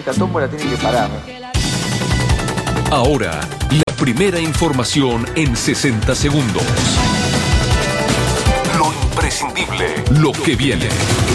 esta tómbola tiene que parar. Ahora, la primera información en 60 segundos. Lo imprescindible, lo que viene.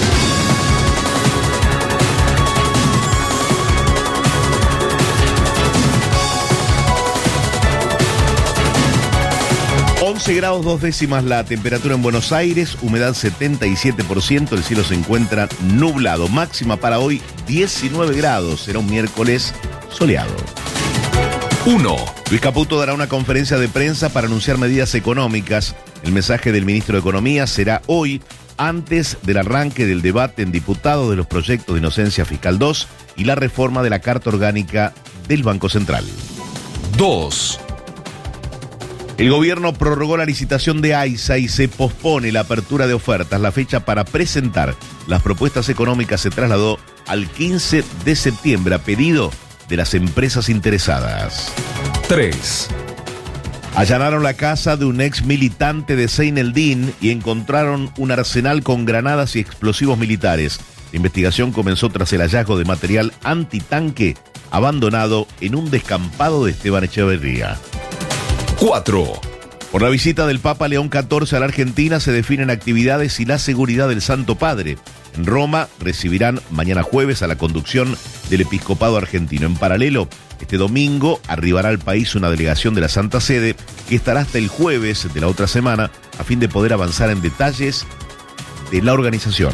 grados 2 décimas la temperatura en Buenos Aires, humedad 77%, el cielo se encuentra nublado. Máxima para hoy 19 grados, será un miércoles soleado. 1. Luis Caputo dará una conferencia de prensa para anunciar medidas económicas. El mensaje del ministro de Economía será hoy, antes del arranque del debate en diputados de los proyectos de Inocencia Fiscal 2 y la reforma de la Carta Orgánica del Banco Central. 2. El gobierno prorrogó la licitación de AISA y se pospone la apertura de ofertas. La fecha para presentar las propuestas económicas se trasladó al 15 de septiembre a pedido de las empresas interesadas. 3. Allanaron la casa de un ex militante de Zein el-Din y encontraron un arsenal con granadas y explosivos militares. La investigación comenzó tras el hallazgo de material antitanque abandonado en un descampado de Esteban Echeverría. 4. Por la visita del Papa León XIV a la Argentina se definen actividades y la seguridad del Santo Padre. En Roma recibirán mañana jueves a la conducción del Episcopado argentino. En paralelo, este domingo arribará al país una delegación de la Santa Sede que estará hasta el jueves de la otra semana a fin de poder avanzar en detalles de la organización.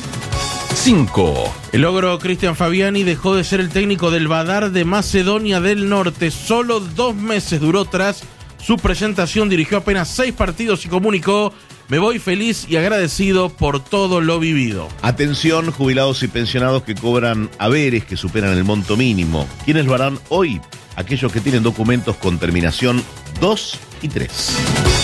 5. El logro Cristian Fabiani dejó de ser el técnico del Badar de Macedonia del Norte. Solo 2 meses duró tras su presentación, dirigió apenas 6 partidos y comunicó: me voy feliz y agradecido por todo lo vivido. Atención, jubilados y pensionados que cobran haberes que superan el monto mínimo. ¿Quiénes lo harán hoy? Aquellos que tienen documentos con terminación 2 y 3.